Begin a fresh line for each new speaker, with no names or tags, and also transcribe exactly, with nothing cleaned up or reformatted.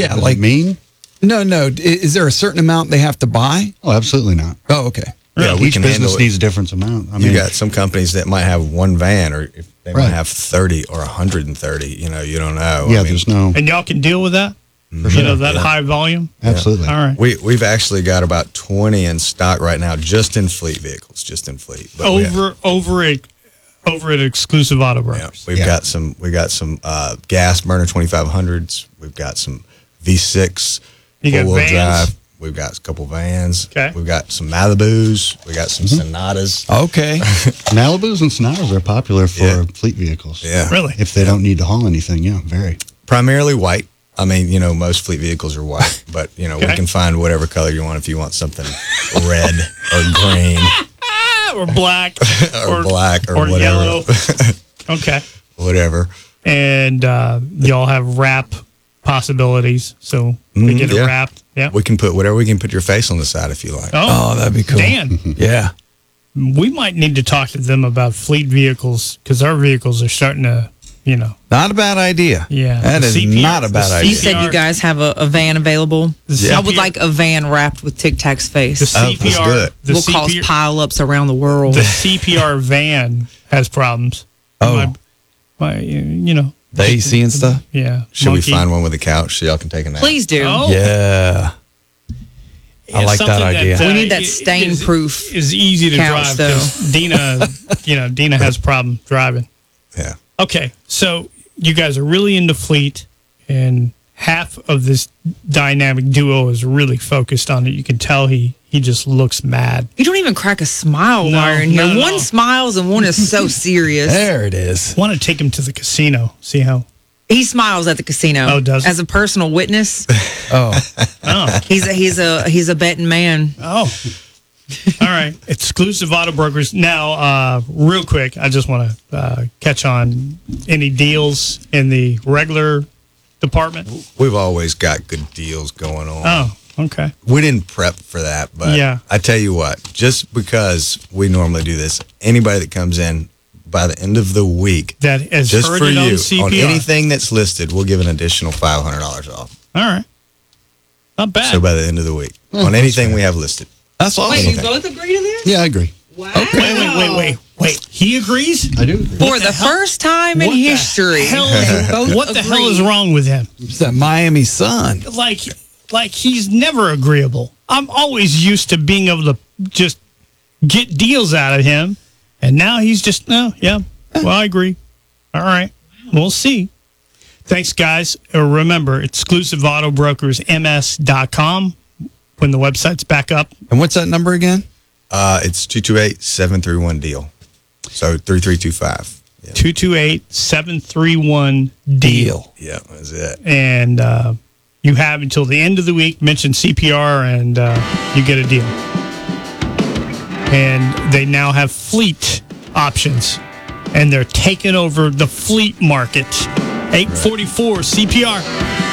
Yeah,
What does
like
it mean?
No, no. I- Is there a certain amount they have to buy?
Oh, absolutely not.
Oh, okay.
Yeah, we
Each
can handle
business
it.
needs a different amount. I
You
mean,
got some companies that might have one van, or if they might
Right.
have thirty or one hundred thirty. You know, you don't know.
yeah,
I mean,
there's no.
And y'all can deal with that? You know, that
Yeah.
high volume?
Absolutely.
All right.
we we've actually got about twenty in stock right now, just in fleet vehicles, just in fleet. But we have-
Over over at over at Exclusive Auto
yeah,
Brokers.
we've
Yeah.
got some. We got some uh, gas burner twenty-five hundreds. We've got some V six
You got
four-wheel
vans?
drive. We've got a couple vans.
Okay.
We've got some Malibus. We got some Sonatas.
Okay.
Malibus and Sonatas are popular for
Yeah.
fleet vehicles.
Yeah.
Really?
If they don't need to haul anything, yeah, very.
Primarily white. I mean, you know, most fleet vehicles are white, but you know,
Okay.
we can find whatever color you want if you want something red or green
Or black.
or, black or,
or
whatever.
yellow. Okay.
whatever.
And uh, y'all have wrap possibilities. So they
Mhm,
get it
yeah.
wrapped. Yeah.
We can put whatever we can put your face on the side if you like.
Oh, that'd be cool.
Dan,
Yeah.
we might need to talk to them about fleet vehicles because our vehicles are starting to, you know,
Not a bad idea.
Yeah.
That
The
is
C P R
not a
the
bad
C P R
idea.
You said you guys have a, a van available.
The
I would
C P R
like a van wrapped with Tic Tac's face.
the
Oh, let's do
C P R.
it.
The
will
C
cause
P R
pileups around the world.
the C P R van has problems.
Oh.
My, my, you know,
The A C and stuff?
yeah.
Should
monkey.
we find one with a couch so y'all can take a nap?
Please do.
Oh.
Yeah. I
Yeah,
like that
something
idea.
We need that
is-
stain-proof
is easy to
couch,
drive. 'Cause Dina, you know, Dina has a problem driving.
Yeah.
Okay, so you guys are really into fleet, and half of this dynamic duo is really focused on it. You can tell he he just looks mad.
You don't even crack a smile
No,
while you're in here.
not at
One
all.
smiles and one is so serious.
There it is.
Want to take him to the casino? See how?
He smiles at the casino.
Oh, does he?
As a personal witness,
Oh.
Oh,
he's a, he's a he's a betting man.
oh. All right. Exclusive Auto Brokers. Now, uh, real quick, I just want to uh, catch on any deals in the regular department.
We've always got good deals going on.
Oh, okay.
We didn't prep for that, but
Yeah.
I tell you what, just because we normally do this, anybody that comes in by the end of the week,
That has
just
heard
for
it on
you,
C
on
P R.
anything that's listed, we'll give an additional five hundred dollars off.
All right. Not bad.
So by the end of the week, on anything we have listed.
That's awesome.
Wait, you
Okay.
both agree to this?
Yeah, I agree.
Wow.
Wait, wait, wait, wait, wait. He agrees?
I do agree.
For
the
the,
hell-
first time in
What the
history,
hell
they
is-
both
what the hell is
agree.
wrong with him?
It's that Miami Sun.
Like, like he's never agreeable. I'm always used to being able to just get deals out of him, and now he's just no, yeah. Well, I agree. All right, we'll see. Thanks, guys. Uh, remember, exclusive auto brokers m s dot com when the website's back up.
And what's that number again?
Uh, it's two two eight, seven three one, deal. So three three two five. Yeah,
two two eight, seven three one, deal.
yeah, that's it.
And uh, you have until the end of the week. Mention C P R, and uh, you get a deal. And they now have fleet options, and they're taking over the fleet market. eight forty-four C P R.